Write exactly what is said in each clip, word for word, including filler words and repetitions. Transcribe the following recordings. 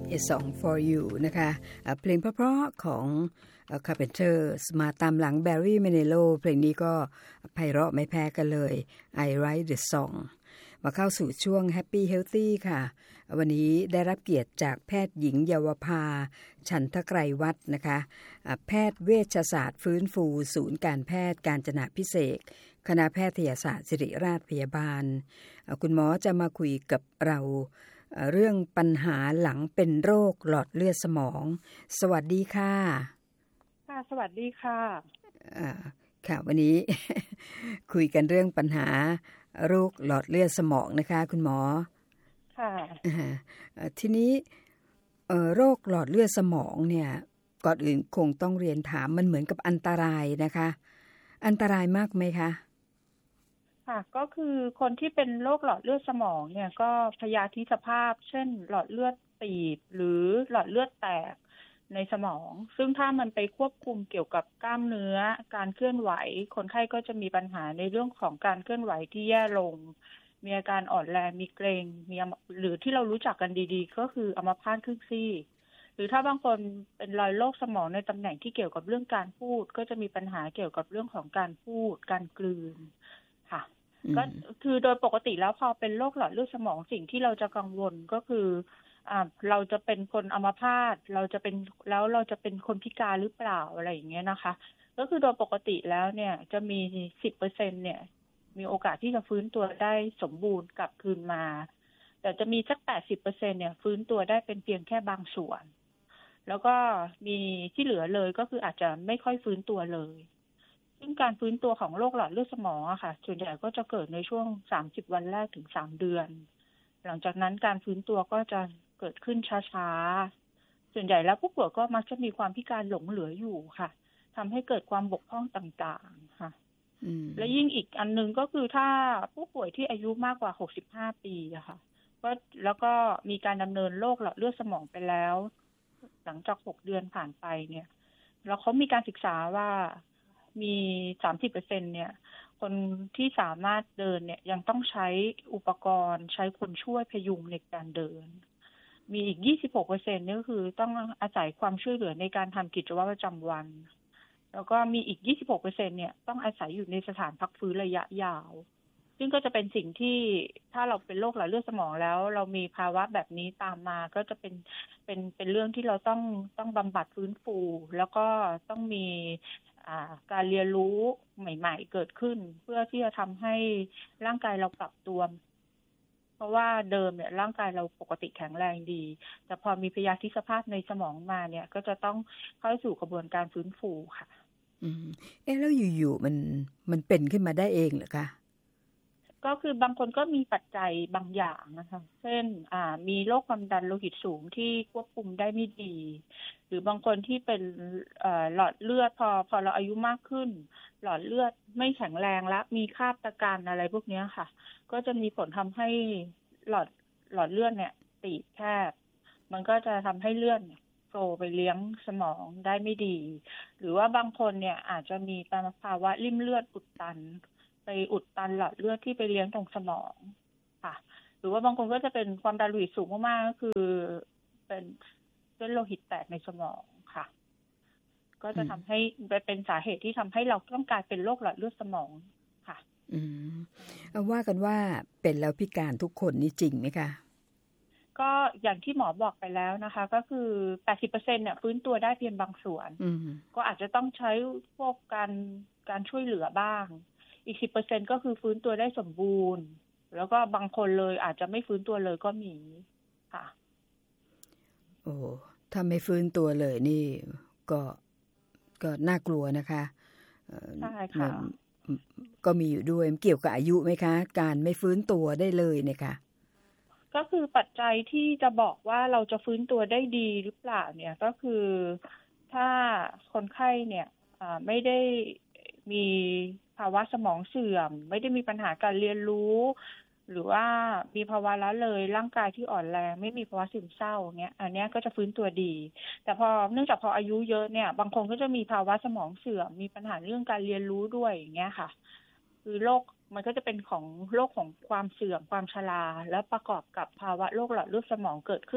A Song for You นะคะเพลงเพราะๆของ Carpenters มาตามหลัง Barry Manilow เพลงนี้ก็ไพเราะไม่แพ้กันเลย I Write the Song มาเข้าสู่ช่วง Happy Healthy ค่ะวันนี้ได้รับเกียรติจากแพทย์หญิงเยาวภาฉันทไกรวัฒน์นะคะแพทย์เวชศาสตร์ฟื้นฟูศูนย์การแพทย์กาญจนาภิเษกคณะแพทยศาสตร์ศิริราชพยาบาลคุณหมอจะมาคุยกับเราเรื่องปัญหาหลังเป็นโรคหลอดเลือดสมองสวัสดีค่ะค่ะสวัสดีค่ะอ่าค่ะวันนี้ คุยกันเรื่องปัญหาโรคหลอดเลือดสมองนะคะคุณหมอค่ะทีนี้โรคหลอดเลือดสมองเนี่ยก่อนอื่นคงต้องเรียนถามมันเหมือนกับอันตรายนะคะอันตรายมากไหมคะค่ะก็คือคนที่เป็นโรคหลอดเลือดสมองเนี่ยก็พยาธิสภาพเช่นหลอดเลือดตีบหรือหลอดเลือดแตกในสมองซึ่งถ้ามันไปควบคุมเกี่ยวกับกล้ามเนื้อการเคลื่อนไหวคนไข้ก็จะมีปัญหาในเรื่องของการเคลื่อนไหวที่แย่ลงมีอาการอ่อนแรงมีเกร็งมีหรือที่เรารู้จักกันดีๆก็คืออัมพาตครึ่งซีกหรือถ้าบางคนเป็นรอยโรคสมองในตำแหน่งที่เกี่ยวกับเรื่องการพูดก็จะมีปัญหาเกี่ยวกับเรื่องของการพูดการกลืนค่ะก็คือโดยปกติแล้วพอเป็นโรคหลอดเลือดสมองสิ่งที่เราจะกังวลก็คืออ่าเราจะเป็นคนอัมพาตเราจะเป็นแล้วเราจะเป็นคนพิการหรือเปล่าอะไรอย่างเงี้ยนะคะก็คือโดยปกติแล้วเนี่ยจะมี สิบเปอร์เซ็นต์ เนี่ยมีโอกาสที่จะฟื้นตัวได้สมบูรณ์กลับคืนมาแต่จะมีสัก แปดสิบเปอร์เซ็นต์ เนี่ยฟื้นตัวได้เป็นเพียงแค่บางส่วนแล้วก็มีที่เหลือเลยก็คืออาจจะไม่ค่อยฟื้นตัวเลยซึ่งการฟื้นตัวของโรคหลอดเลือดสมองอะค่ะส่วนใหญ่ก็จะเกิดในช่วงสามสิบวันแรกถึงสามเดือนหลังจากนั้นการฟื้นตัวก็จะเกิดขึ้นช้าๆส่วนใหญ่แล้วผู้ป่วยก็มักจะมีความพิการหลงเหลืออยู่ค่ะทำให้เกิดความบกพร่องต่างๆค่ะและยิ่งอีกอันนึงก็คือถ้าผู้ป่วยที่อายุมากกว่าหกสิบห้าปีอะค่ะก็แล้วก็มีการดำเนินโรคหลอดเลือดสมองไปแล้วหลังจากหกเดือนผ่านไปเนี่ยแล้วเขามีการศึกษาว่ามี สามสิบเปอร์เซ็นต์ เนี่ยคนที่สามารถเดินเนี่ยยังต้องใช้อุปกรณ์ใช้คนช่วยพยุงในการเดินมีอีก ยี่สิบหกเปอร์เซ็นต์ นี่ก็คือต้องอาศัยความช่วยเหลือในการทำกิจวัตรประจำวันแล้วก็มีอีก ยี่สิบหกเปอร์เซ็นต์ เนี่ยต้องอาศัยอยู่ในสถานพักฟื้นระยะยาวซึ่งก็จะเป็นสิ่งที่ถ้าเราเป็นโรคหลอดเลือดสมองแล้วเรามีภาวะแบบนี้ตามมาก็จะเป็นเป็นเป็นเรื่องที่เราต้องต้องบำบัดฟื้นฟูแล้วก็ต้องมีการเรียนรู้ใหม่ๆเกิดขึ้นเพื่อที่จะทำให้ร่างกายเราปรับตัวเพราะว่าเดิมเนี่ยร่างกายเราปกติแข็งแรงดีแต่พอมีพยาธิสภาพในสมองมาเนี่ยก็จะต้องเข้าสู่กระบวนการฟื้นฟูค่ะอืมเอ๊ะแล้วอยู่ๆมันมันเป็นขึ้นมาได้เองเหรอคะก็คือบางคนก็มีปัจจัยบางอย่างนะคะเช่นอ่ามีโรคความดันโลหิตสูงที่ควบคุมได้ไม่ดีหรือบางคนที่เป็นเอ่อหลอดเลือดพอพอเราอายุมากขึ้นหลอดเลือดไม่แข็งแรงและมีคราบตะการอะไรพวกนี้ค่ะก็จะมีผลทำให้หลอดหลอดเลือดเนี่ยตีบแคบมันก็จะทำให้เลือดโฟลว์ไปเลี้ยงสมองได้ไม่ดีหรือว่าบางคนเนี่ยอาจจะมีภาวะริ่มเลือดอุดตันไปอุดตันหลอดเลือดที่ไปเลี้ยงตรงสมองค่ะหรือว่าบางคนก็จะเป็นความดันโลหิตสูงมากๆก็คือเป็นเส้นโลหิตแตกในสมองค่ะก็จะทำให้เป็นสาเหตุที่ทำให้เราต้องกลายเป็นโรคหลอดเลือดสมองค่ะอืมว่ากันว่าเป็นแล้วพิการทุกคนนี่จริงไหมคะก็อย่างที่หมอบอกไปแล้วนะคะก็คือ แปดสิบเปอร์เซ็นต์ เนี่ยฟื้นตัวได้เพียงบางส่วนก็อาจจะต้องใช้พวกการการช่วยเหลือบ้างอีก สิบเปอร์เซ็นต์ ก็คือฟื้นตัวได้สมบูรณ์แล้วก็บางคนเลยอาจจะไม่ฟื้นตัวเลยก็มีค่ะโอ้ถ้าไม่ฟื้นตัวเลยนี่ก็ก็น่ากลัวนะคะใช่ค่ะก็มีอยู่ด้วยเกี่ยวกับอายุไหมคะการไม่ฟื้นตัวได้เลยเนี่ยค่ะก็คือปัจจัยที่จะบอกว่าเราจะฟื้นตัวได้ดีหรือเปล่าเนี่ยก็คือถ้าคนไข้เนี่ยไม่ได้มีภาวะสมองเสื่อมไม่ได้มีปัญหาการเรียนรู้หรือว่ามีภาวะละเลยร่างกายที่อ่อนแรงไม่มีภาวะซึมเศร้าเงี้ยอันนี้ก็จะฟื้นตัวดีแต่พอเนื่องจากพออายุเยอะเนี่ยบางคนก็จะมีภาวะสมองเสื่อมมีปัญหาเรื่องการเรียนรู้ด้วยอย่างเงี้ยค่ะคือโรคมันก็จะเป็นของโรคของความเสื่อมความชราและประกอบกับภาวะโรคหลอดเลือดสมองเกิดขึ้น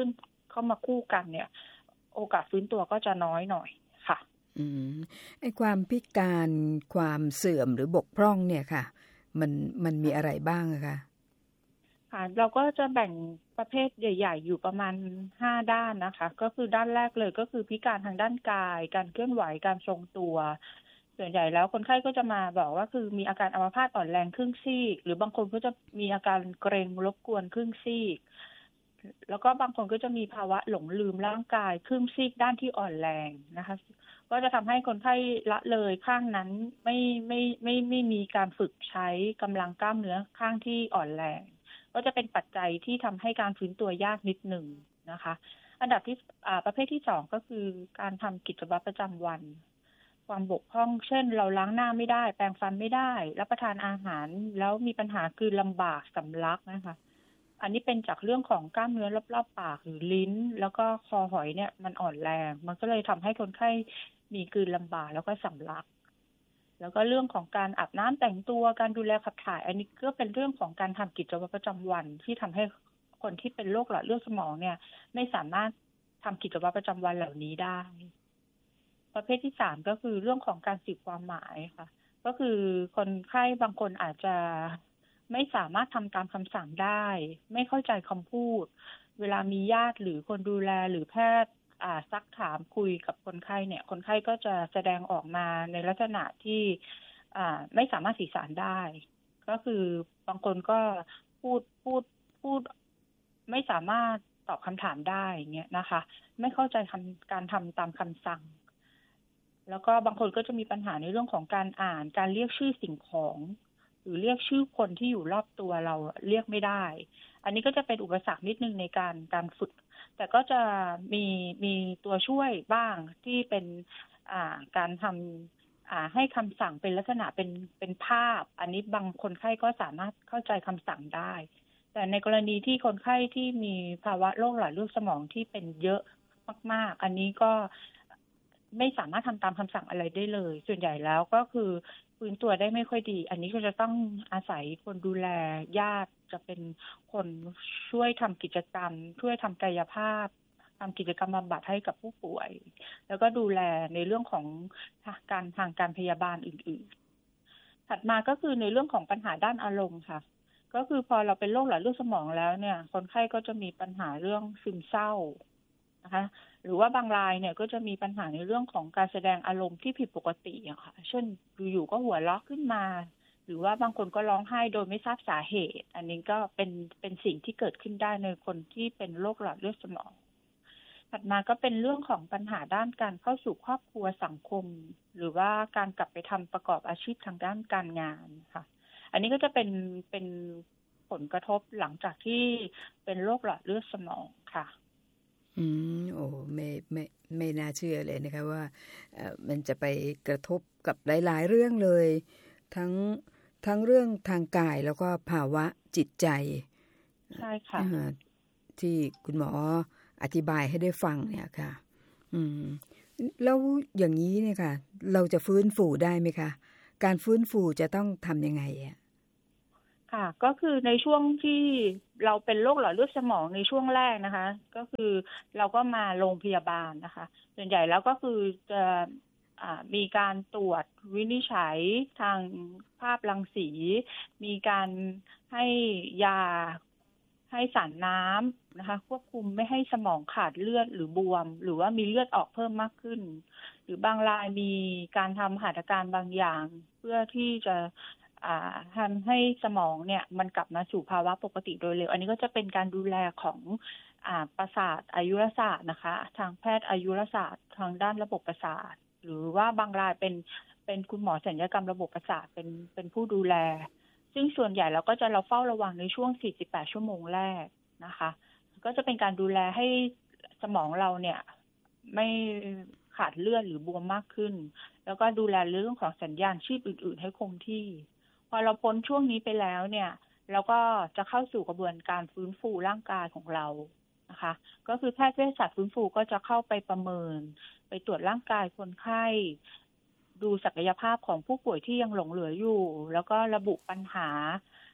เข้ามาคู่กันเนี่ยโอกาสฟื้นตัวก็จะน้อยหน่อยค่ะอืมไอ้ความพิการความเสื่อมหรือบกพร่องเนี่ยค่ะมันมันมีอะไรบ้างอะคะค่ะเราก็จะแบ่งประเภทใหญ่ๆอยู่ประมาณห้าด้านนะคะก็คือด้านแรกเลยก็คือพิการทางด้านกายการเคลื่อนไหวการทรงตัวส่วนใหญ่แล้วคนไข้ก็จะมาบอกว่าคือมีอาการอัมพาตอ่อนแรงครึ่งซีกหรือบางคนก็จะมีอาการเกร็งรบกวนครึ่งซีกแล้วก็บางคนก็จะมีภาวะหลงลืมร่างกายครึ่งซีกด้านที่อ่อนแรงนะคะก็จะทำให้คนไข้ละเลยข้างนั้นไม่ไม่ไม่ไม่มีการฝึกใช้กำลังกล้ามเนื้อข้างที่อ่อนแรงก็จะเป็นปัจจัยที่ทำให้การฟื้นตัวยากนิดหนึ่งนะคะอันดับที่ประเภทที่สองก็คือการทำกิจวัตรประจำวันความบกพร่องเช่นเราล้างหน้าไม่ได้แปรงฟันไม่ได้รับประทานอาหารแล้วมีปัญหากลืนลำบากสำลักนะคะอันนี้เป็นจากเรื่องของกล้ามเนื้อรอบๆปากหรือลิ้นแล้วก็คอหอยเนี่ยมันอ่อนแรงมันก็เลยทำให้คนไข้มีกลืนลำบากแล้วก็สำลักแล้วก็เรื่องของการอาบน้ำแต่งตัวการดูแลขับถ่ายอันนี้ก็เป็นเรื่องของการทำกิจวัตรประจำวันที่ทำให้คนที่เป็นโรคหลอดเลือดสมองเนี่ยไม่สามารถทำกิจวัตรประจำวันเหล่านี้ได้ประเภทที่สามก็คือเรื่องของการสื่อความหมายค่ะก็คือคนไข้บางคนอาจจะไม่สามารถทำตามคำสั่งได้ไม่เข้าใจคำพูดเวลามีญาติหรือคนดูแลหรือแพทย์อ่าซักถามคุยกับคนไข้เนี่ยคนไข้ก็จะแสดงออกมาในลักษณะที่อ่าไม่สามารถสื่อสารได้ก็คือบางคนก็พูดพูดพูดไม่สามารถตอบคำถามได้อย่างเงี้ยนะคะไม่เข้าใจคำการทำตามคำสั่งแล้วก็บางคนก็จะมีปัญหาในเรื่องของการอ่านการเรียกชื่อสิ่งของหรือเรียกชื่อคนที่อยู่รอบตัวเราเรียกไม่ได้อันนี้ก็จะเป็นอุปสรรคนิดนึงในการการฝึกแต่ก็จะมีมีตัวช่วยบ้างที่เป็นอ่าการทำอ่าให้คำสั่งเป็นลักษณะเป็นเป็นภาพอันนี้บางคนไข้ก็สามารถเข้าใจคำสั่งได้แต่ในกรณีที่คนไข้ที่มีภาวะโรคหลอดเลือดสมองที่เป็นเยอะมากๆอันนี้ก็ไม่สามารถทำตามคำสั่งอะไรได้เลยส่วนใหญ่แล้วก็คือฟื้นตัวได้ไม่ค่อยดีอันนี้ก็จะต้องอาศัยคนดูแลญาติจะเป็นคนช่วยทำกิจกรรมช่วยทำกายภาพทำกิจกรรมบำบัดให้กับผู้ป่วยแล้วก็ดูแลในเรื่องของการทางการพยาบาลอื่นๆถัดมาก็คือในเรื่องของปัญหาด้านอารมณ์ค่ะก็คือพอเราเป็นโรคหลอดเลือดสมองแล้วเนี่ยคนไข้ก็จะมีปัญหาเรื่องซึมเศร้านะคะหรือว่าบางรายเนี่ยก็จะมีปัญหาในเรื่องของการแสดงอารมณ์ที่ผิดปกติอะค่ะเช่นอยู่ๆก็หัวเราะขึ้นมาหรือว่าบางคนก็ร้องไห้โดยไม่ทราบสาเหตุอันนี้ก็เป็นเป็นสิ่งที่เกิดขึ้นได้ในคนที่เป็นโรคหลอดเลือดสมองถัดมาก็เป็นเรื่องของปัญหาด้านการเข้าสู่ครอบครัวสังคมหรือว่าการกลับไปทำประกอบอาชีพทางด้านการงานค่ะอันนี้ก็จะเป็นเป็นผลกระทบหลังจากที่เป็นโรคหลอดเลือดสมองค่ะอืมโอ้ไม่ไม่ไม่น่าเชื่อเลยนะคะว่าเอ่อมันจะไปกระทบกับหลายๆเรื่องเลยทั้งทั้งเรื่องทางกายแล้วก็ภาวะจิตใจใช่ค่ะที่คุณหมออธิบายให้ได้ฟังเนี่ยค่ะอืมแล้วอย่างนี้เนี่ยค่ะเราจะฟื้นฟูได้ไหมคะการฟื้นฟูจะต้องทำยังไงอ่ะค่ะก็คือในช่วงที่เราเป็นโรคหลอดเลือดสมองในช่วงแรกนะคะก็คือเราก็มาโรงพยาบาลนะคะส่วนใหญ่แล้วก็คือจะมีการตรวจวินิจฉัยทางภาพรังสีมีการให้ยาให้สารน้ำนะคะควบคุมไม่ให้สมองขาดเลือดหรือบวมหรือว่ามีเลือดออกเพิ่มมากขึ้นหรือบางรายมีการทำหัตถการบางอย่างเพื่อที่จะทำให้สมองเนี่ยมันกลับมาสู่ภาวะปกติโดยเร็วอันนี้ก็จะเป็นการดูแลของอ่าประสาทอายุรศาสตร์นะคะทางแพทย์อายุรศาสตร์ทางด้านระบบประสาทหรือว่าบางรายเป็นเป็นคุณหมอศัลยกรรมระบบประสาทเป็นเป็นผู้ดูแลซึ่งส่วนใหญ่เราก็จะเราเฝ้าระวังในช่วงสี่สิบแปดชั่วโมงแรกนะคะก็จะเป็นการดูแลให้สมองเราเนี่ยไม่ขาดเลือดหรือบวมมากขึ้นแล้วก็ดูแลเรื่องของสัญญาณชีพอื่นๆให้คงที่พอเราพ้นช่วงนี้ไปแล้วเนี่ยเราก็จะเข้าสู่กระบวนการฟื้นฟูร่างกายของเรานะคะก็คือแพทย์เวชศาสตร์ฟื้นฟูก็จะเข้าไปประเมินไปตรวจร่างกายคนไข้ดูศักยภาพของผู้ป่วยที่ยังหลงเหลืออยู่แล้วก็ระบุปัญหา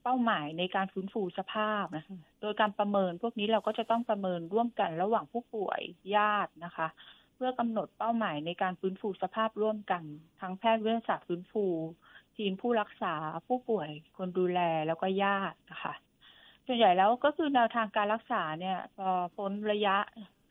เป้าหมายในการฟื้นฟูสภาพนะคะโดยการประเมินพวกนี้เราก็จะต้องประเมินร่วมกันระหว่างผู้ป่วยญาตินะคะเพื่อกำหนดเป้าหมายในการฟื้นฟูสภาพร่วมกันทั้งแพทย์เวชศาสตร์ฟื้นฟูทีมผู้รักษาผู้ป่วยคนดูแลแล้วก็ญาตินะคะส่วนใหญ่แล้วก็คือแนวทางการรักษาเนี่ยพอพ้นระยะ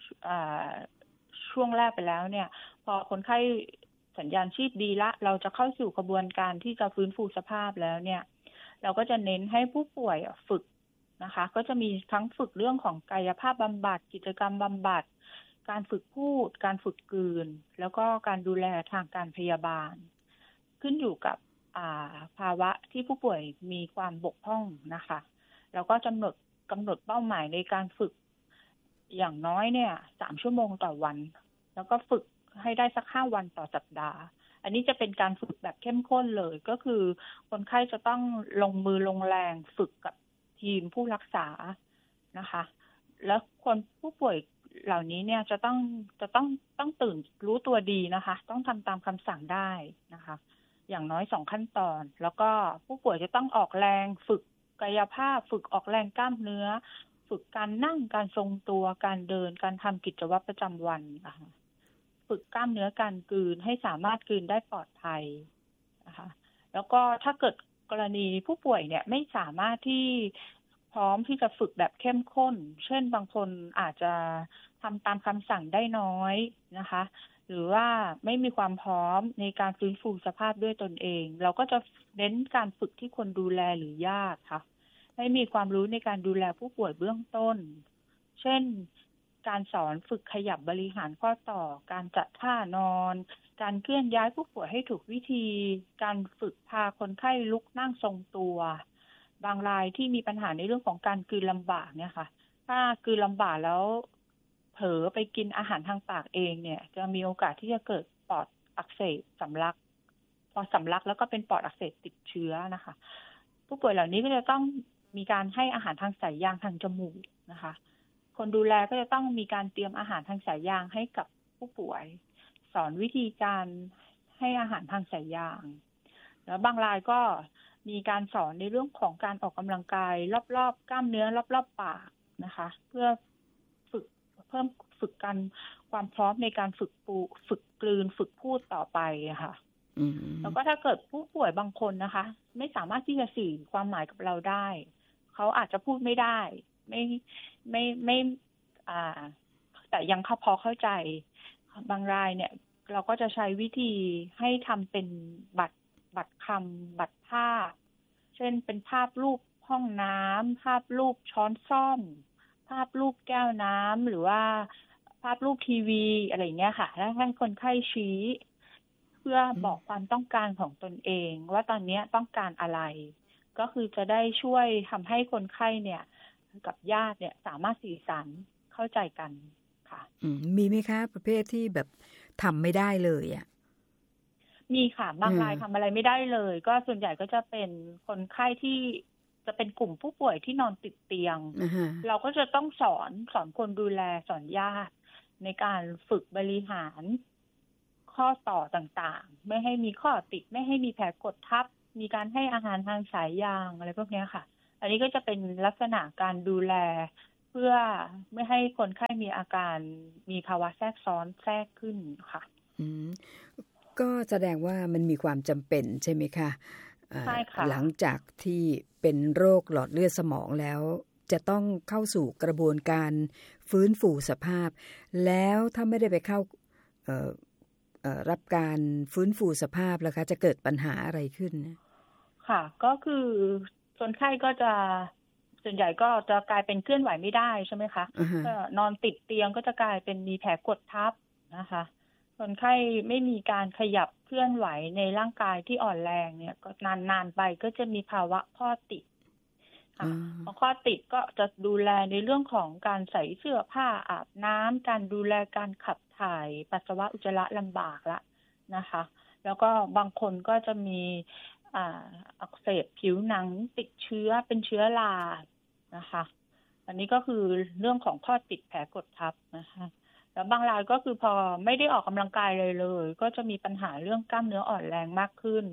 ช่วงแรกไปแล้วเนี่ยพอคนไข้สัญญาณชีพดีละเราจะเข้าสู่กระบวนการที่จะฟื้นฟูสภาพแล้วเนี่ยเราก็จะเน้นให้ผู้ป่วยฝึกนะคะก็จะมีทั้งฝึกเรื่องของกายภาพบำบัดกิจกรรมบำบัดการฝึกพูดการฝึกกลืนแล้วก็การดูแลทางการพยาบาลขึ้นอยู่กับภาวะที่ผู้ป่วยมีความบกพร่องนะคะแล้วก็กำหนดกำหนดเป้าหมายในการฝึกอย่างน้อยเนี่ยสามชั่วโมงต่อวันแล้วก็ฝึกให้ได้สักห้าวันต่อสัปดาห์อันนี้จะเป็นการฝึกแบบเข้มข้นเลยก็คือคนไข้จะต้องลงมือลงแรงฝึกกับทีมผู้รักษานะคะแล้วคนผู้ป่วยเหล่านี้เนี่ยจะต้องจะต้องต้องตื่นรู้ตัวดีนะคะต้องทำตามคำสั่งได้นะคะอย่างน้อยสองขั้นตอนแล้วก็ผู้ป่วยจะต้องออกแรงฝึกกายภาพฝึกออกแรงกล้ามเนื้อฝึกการนั่งการทรงตัวการเดินการทำกิจวัตรประจำวันนะคะฝึกกล้ามเนื้อการกลืนให้สามารถกลืนได้ปลอดภัยนะคะแล้วก็ถ้าเกิดกรณีผู้ป่วยเนี่ยไม่สามารถที่พร้อมที่จะฝึกแบบเข้มข้นเช่นบางคนอาจจะทำตามคำสั่งได้น้อยนะคะหรือว่าไม่มีความพร้อมในการฟื้นฟูสภาพด้วยตนเองเราก็จะเน้นการฝึกที่คนดูแลหรือญาติค่ะให้มีความรู้ในการดูแลผู้ป่วยเบื้องต้นเช่นการสอนฝึกขยับบริหารข้อต่อการจัดท่านอนการเคลื่อนย้ายผู้ป่วยให้ถูกวิธีการฝึกพาคนไข้ลุกนั่งทรงตัวบางรายที่มีปัญหาในเรื่องของการกลืนลำบากเนี่ยค่ะถ้ากลืนลำบากแล้วเผลอไปกินอาหารทางปากเองเนี่ยจะมีโอกาสที่จะเกิดปอดอักเสบสำลักพอสำลักแล้วก็เป็นปอดอักเสบติดเชื้อนะคะผู้ป่วยเหล่านี้ก็จะต้องมีการให้อาหารทางสายยางทางจมูกนะคะคนดูแลก็จะต้องมีการเตรียมอาหารทางสายยางให้กับผู้ป่วยสอนวิธีการให้อาหารทางสายยางแล้วบางรายก็มีการสอนในเรื่องของการออกกำลังกายรอบๆกล้ามเนื้อรอบๆปากนะคะเพื่อฝึกเพิ่มฝึกกันความพร้อมในการฝึกปูฝึกกลืนฝึกพูดต่อไปค่ะแล้วก็ถ้าเกิดผู้ป่วยบางคนนะคะไม่สามารถที่จะสื่อความหมายกับเราได้เขาอาจจะพูดไม่ได้ไม่ไม่ไม่อ่าแต่ยังพอเข้าใจบางรายเนี่ยเราก็จะใช้วิธีให้ทำเป็นบัตรบัตรคำบัตรภาพเช่นเป็นภาพรูปห้องน้ำภาพรูปช้อนส้อมภาพรูปแก้วน้ำหรือว่าภาพรูปทีวีอะไรอย่างเงี้ยค่ะแล้วให้คนไข้ชี้เพื่อบอกความต้องการของตนเองว่าตอนนี้ต้องการอะไรก็คือจะได้ช่วยทำให้คนไข้เนี่ยกับญาติเนี่ยสามารถสื่อสารเข้าใจกันค่ะมีไหมคะประเภทที่แบบทำไม่ได้เลยอ่ะมีค่ะบางรายทำอะไรไม่ได้เลยก็ส่วนใหญ่ก็จะเป็นคนไข้ที่จะเป็นกลุ่มผู้ป่วยที่นอนติดเตียง uh-huh. เราก็จะต้องสอนสอนคนดูแลสอนญาติในการฝึกบริหารข้อต่อต่างๆไม่ให้มีข้อติดไม่ให้มีแผลกดทับมีการให้อาหารทางสายยางอะไรพวกนี้ค่ะอันนี้ก็จะเป็นลักษณะการดูแลเพื่อไม่ให้คนไข้มีอาการมีภาวะแทรกซ้อนแทรกขึ้นค่ะอืมก็แสดงว่ามันมีความจำเป็นใช่ไหมคะใช่ค่ะหลังจากที่เป็นโรคหลอดเลือดสมองแล้วจะต้องเข้าสู่กระบวนการฟื้นฟูสภาพแล้วถ้าไม่ได้ไปเข้าเอ่อเอ่อรับการฟื้นฟูสภาพแล้วคะจะเกิดปัญหาอะไรขึ้นค่ะก็คือคนไข้ก็จะส่วนใหญ่ก็จะกลายเป็นเคลื่อนไหวไม่ได้ใช่ไหมคะ uh-huh. ก็นอนติดเตียงก็จะกลายเป็นมีแผลกดทับนะคะคนไข้ไม่มีการขยับเคลื่อนไหวในร่างกายที่อ่อนแรงเนี่ยก็นานๆไปก็จะมีภาวะข้อติดค่ะ uh-huh. ข้อติดก็จะดูแลในเรื่องของการใส่เสื้อผ้าอาบน้ำการดูแลการขับถ่ายปัสสาวะอุจจาระลำบากละนะคะแล้วก็บางคนก็จะมีอักเสบผิวหนังติดเชื้อเป็นเชื้อรานะคะอันนี้ก็คือเรื่องของข้อติดแผลกดทับนะคะแล้วบางรายก็คือพอไม่ได้ออกกำลังกายเลยเลยก็จะมีปัญหาเรื่องกล้ามเนื้ออ่อนแรงมากขึ้น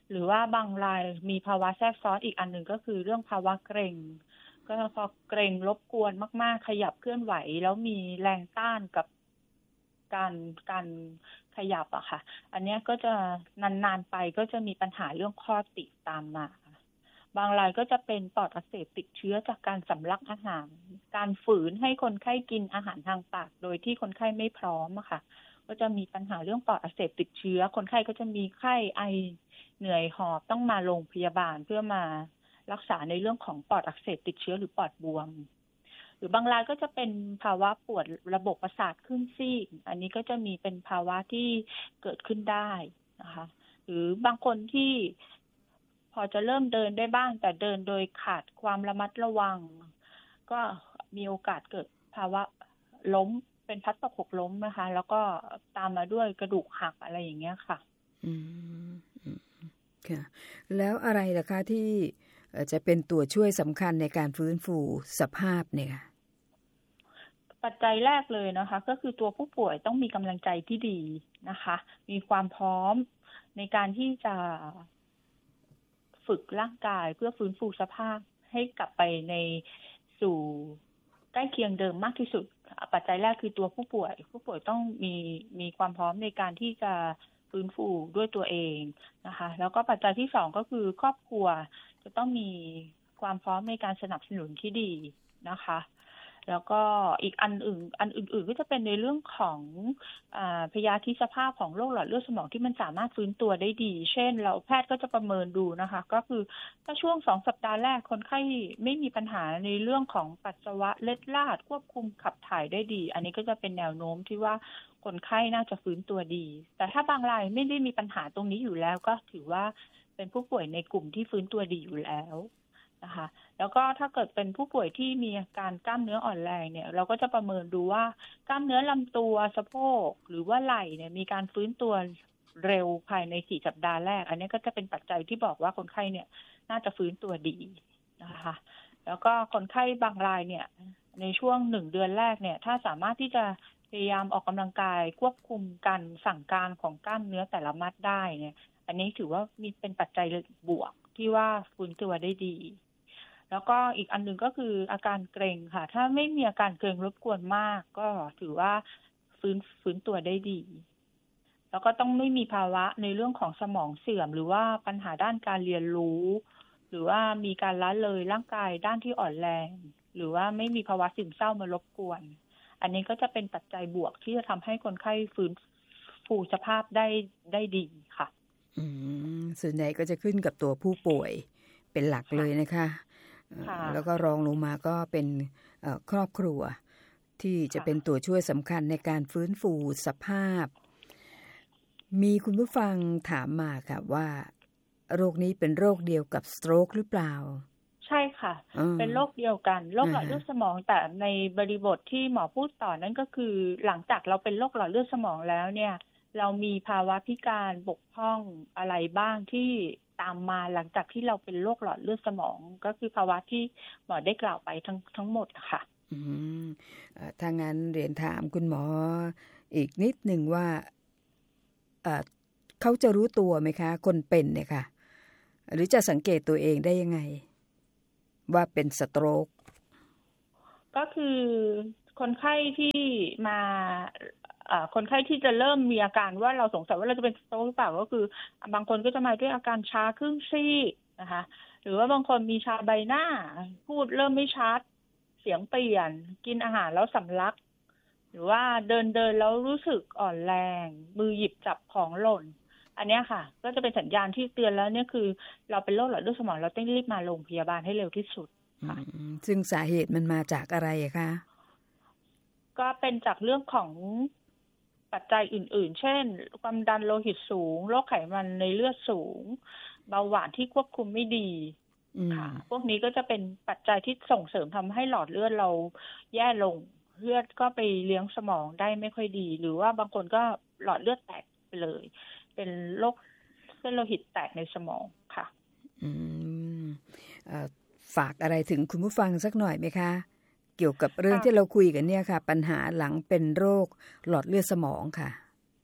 หรือว่าบางรายมีภาวะแทรกซ้อนอีกอันหนึ่งก็คือเรื่องภาวะเกร็งก็พอเกร็งรบกวนมากๆขยับเคลื่อนไหวแล้วมีแรงต้านกับการการขยับอะค่ะอันนี้ก็จะนานๆไปก็จะมีปัญหาเรื่องข้อติดตามมาบางรายก็จะเป็นปอดอักเสบติดเชื้อจากการสำลักอาหารการฝืนให้คนไข้กินอาหารทางปากโดยที่คนไข้ไม่พร้อมอะค่ะก็จะมีปัญหาเรื่องปอดอักเสบติดเชื้อคนไข้ก็จะมีไข้ไอเหนื่อยหอบต้องมาโรงพยาบาลเพื่อมารักษาในเรื่องของปอดอักเสบติดเชื้อหรือปอดบวมหรือบางรายก็จะเป็นภาวะปวดระบบประสาทครึ่งซีกอันนี้ก็จะมีเป็นภาวะที่เกิดขึ้นได้นะคะหรือบางคนที่พอจะเริ่มเดินได้บ้างแต่เดินโดยขาดความระมัดระวังก็มีโอกาสเกิดภาวะล้มเป็นพลัดตกหกล้มนะคะแล้วก็ตามมาด้วยกระดูกหักอะไรอย่างเงี้ยค่ะอืมค่ะแล้วอะไรล่ะคะที่จะเป็นตัวช่วยสำคัญในการฟื้นฟูสภาพเนี่ยปัจจัยแรกเลยนะคะก็คือตัวผู้ป่วยต้องมีกำลังใจที่ดีนะคะมีความพร้อมในการที่จะฝึกร่างกายเพื่อฟื้นฟูสภาพให้กลับไปในสู่ใกล้เคียงเดิมมากที่สุดปัจจัยแรกคือตัวผู้ป่วยผู้ป่วยต้องมีมีความพร้อมในการที่จะฟื้นฟูด้วยตัวเองนะคะแล้วก็ปัจจัยที่สองก็คือครอบครัวจะต้องมีความพร้อมในการสนับสนุนที่ดีนะคะแล้วก็อีกอันอื่นอันอื่นๆก็จะเป็นในเรื่องของอ่าพยาธิสภาพของโรคหลอดเลือดสมองที่มันสามารถฟื้นตัวได้ดีเช่นเราแพทย์ก็จะประเมินดูนะคะก็คือถ้าช่วงสองสัปดาห์แรกคนไข้ไม่มีปัญหาในเรื่องของปัสสาวะเล็ดลาดควบคุมขับถ่ายได้ดีอันนี้ก็จะเป็นแนวโน้มที่ว่าคนไข้น่าจะฟื้นตัวดีแต่ถ้าบางรายไม่ได้มีปัญหาตรงนี้อยู่แล้วก็ถือว่าเป็นผู้ป่วยในกลุ่มที่ฟื้นตัวดีอยู่แล้วนะคะแล้วก็ถ้าเกิดเป็นผู้ป่วยที่มีอาการกล้ามเนื้ออ่อนแรงเนี่ยเราก็จะประเมินดูว่ากล้ามเนื้อลำตัวสะโพกหรือว่าไหล่เนี่ยมีการฟื้นตัวเร็วภายในสี่สัปดาห์แรกอันนี้ก็จะเป็นปัจจัยที่บอกว่าคนไข้เนี่ยน่าจะฟื้นตัวดีนะคะแล้วก็คนไข้บางรายเนี่ยในช่วงหนึ่งเดือนแรกเนี่ยถ้าสามารถที่จะพยายามออกกำลังกายควบคุมการสั่งการของกล้ามเนื้อแต่ละมัดได้เนี่ยอันนี้ถือว่ามีเป็นปัจจัยบวกที่ว่าฟื้นตัวได้ดีแล้วก็อีกอันหนึ่งก็คืออาการเกร็งค่ะถ้าไม่มีอาการเกร็งรบกวนมากก็ถือว่าฟื้นฟื้นตัวได้ดีแล้วก็ต้องไม่มีภาวะในเรื่องของสมองเสื่อมหรือว่าปัญหาด้านการเรียนรู้หรือว่ามีการละเลยร่างกายด้านที่อ่อนแรงหรือว่าไม่มีภาวะซึมเศร้ามารบกวนอันนี้ก็จะเป็นปัจจัยบวกที่จะทำให้คนไข้ฟื้นฟูสภาพได้ได้ดีค่ะอืมส่วนใหญ่ก็จะขึ้นกับตัวผู้ป่วยเป็นหลักเลยนะคะแล้วก็รองลงมาก็เป็นครอบครัวที่จะเป็นตัวช่วยสำคัญในการฟื้นฟูสภาพมีคุณผู้ฟังถามมาค่ะว่าโรคนี้เป็นโรคเดียวกับสโตรกหรือเปล่าใช่ค่ะเป็นโรคเดียวกันโรคหลอดเลือดสมองแต่ในบริบทที่หมอพูดต่อนั้นก็คือหลังจากเราเป็นโรคหลอดเลือดสมองแล้วเนี่ยเรามีภาวะพิการบกพร่องอะไรบ้างที่ตามมาหลังจากที่เราเป็นโรคหลอดเลือดสมองก็คือภาวะที่หมอได้กล่าวไปทั้งทั้งหมดค่ะอืมถ้างั้นเรียนถามคุณหมออีกนิดหนึ่งว่าเอ่อเขาจะรู้ตัวไหมคะคนเป็นเนี่ยค่ะหรือจะสังเกตตัวเองได้ยังไงว่าเป็นสโตรกก็คือคนไข้ที่มาคนไข้ที่จะเริ่มมีอาการว่าเราสงสัยว่าเราจะเป็นสโตรกหรือเปล่าก็คือบางคนก็จะมาด้วยอาการชาครึ่งซีกนะคะหรือว่าบางคนมีชาใบหน้าพูดเริ่มไม่ชัดเสียงเปลี่ยนกินอาหารแล้วสำลักหรือว่าเดินเดินแล้วรู้สึกอ่อนแรงมือหยิบจับของหล่นอันนี้ค่ะก็จะเป็นสัญญาณที่เตือนแล้วเนี่ยคือเราเป็นโรคหลอดเลือดสมองเราต้องรีบมาโรงพยาบาลให้เร็วที่สุดค่ะซึ่งสาเหตุมันมาจากอะไรคะก็เป็นจากเรื่องของปัจจัยอื่นๆเช่นความดันโลหิตสูงโรคไขมันในเลือดสูงเบาหวานที่ควบคุมไม่ดีค่ะพวกนี้ก็จะเป็นปัจจัยที่ส่งเสริมทำให้หลอดเลือดเราแย่ลงเลือดก็ไปเลี้ยงสมองได้ไม่ค่อยดีหรือว่าบางคนก็หลอดเลือดแตกไปเลยเป็นโรคเส้นโลหิตแตกในสมองค่ะอืมฝากอะไรถึงคุณผู้ฟังสักหน่อยไหมคะเกี่ยวกับเรื่องที่เราคุยกันเนี่ยค่ะปัญหาหลังเป็นโรคหลอดเลือดสมองค่ะ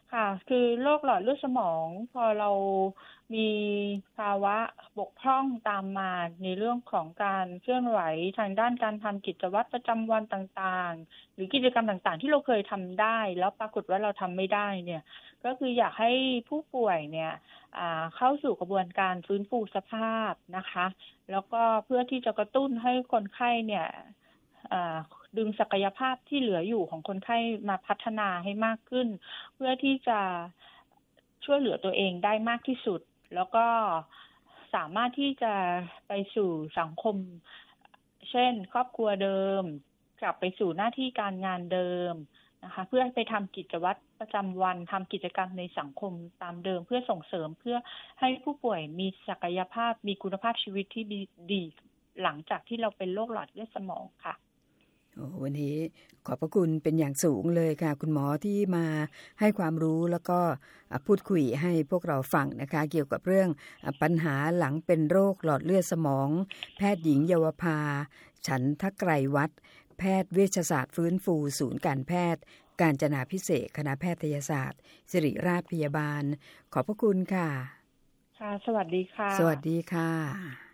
ค่ะคือโรคหลอดเลือดสมองพอเรามีภาวะบกพร่องตามมาในเรื่องของการเคลื่อนไหวทางด้านการทำกิจวัตรประจำวันต่างๆหรือกิจกรรมต่างๆที่เราเคยทำได้แล้วปรากฏว่าเราทำไม่ได้เนี่ยก็คืออยากให้ผู้ป่วยเนี่ยเข้าสู่กระบวนการฟื้นฟูสภาพนะคะแล้วก็เพื่อที่จะกระตุ้นให้คนไข้เนี่ยดึงศักยภาพที่เหลืออยู่ของคนไข้มาพัฒนาให้มากขึ้นเพื่อที่จะช่วยเหลือตัวเองได้มากที่สุดแล้วก็สามารถที่จะไปสู่สังคมเช่นครอบครัวเดิมกลับไปสู่หน้าที่การงานเดิมนะคะเพื่อไปทำกิจวัตรประจำวันทำกิจกรรมในสังคมตามเดิมเพื่อส่งเสริมเพื่อให้ผู้ป่วยมีศักยภาพมีคุณภาพชีวิตที่ดีดีหลังจากที่เราเป็นโรคหลอดเลือดสมองค่ะวันนี้ขอบพระคุณเป็นอย่างสูงเลยค่ะคุณหมอที่มาให้ความรู้แล้วก็พูดคุยให้พวกเราฟังนะคะเกี่ยวกับเรื่องปัญหาหลังเป็นโรคหลอดเลือดสมองแพทย์หญิงเยาวภาฉันทไกรวัฒน์แพทย์เวชศาสตร์ฟื้นฟูศูนย์การแพทย์กาญจนาภิเษกคณะแพทยศาสตร์ศิริราชพยาบาลขอบพระคุณค่ะค่ะสวัสดีค่ะสวัสดีค่ะ